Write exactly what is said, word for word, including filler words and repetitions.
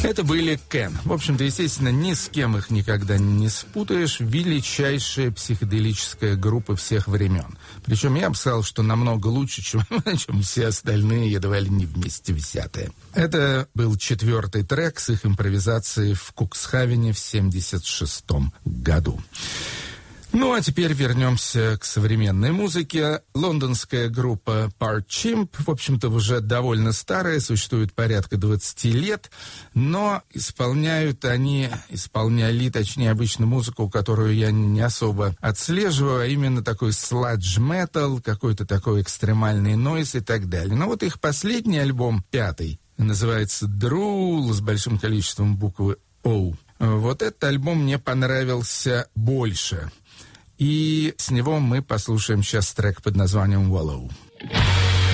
Это были Кен. В общем-то, естественно, ни с кем их никогда не спутаешь. Величайшая психоделическая группа всех времен. Причем я бы сказал, что намного лучше, чем, чем все остальные, едва ли не вместе взятые. Это был четвертый трек с их импровизацией в Куксхавене в семьдесят шестом году. Ну, а теперь вернемся к современной музыке. Лондонская группа Part Chimp, в общем-то, уже довольно старая, существует порядка двадцати лет, но исполняют они, исполняли, точнее, обычно музыку, которую я не особо отслеживаю, а именно такой сладж-метал, какой-то такой экстремальный нойз и так далее. Но вот их последний альбом, пятый, называется «Drool» с большим количеством буквы «O». Вот этот альбом мне понравился больше. И с него мы послушаем сейчас трек под названием «Wallow».